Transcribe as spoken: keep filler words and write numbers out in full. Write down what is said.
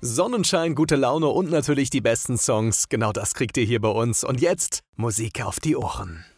Sonnenschein, gute Laune und natürlich die besten Songs. Genau das kriegt ihr hier bei uns. Und jetzt Musik auf die Ohren.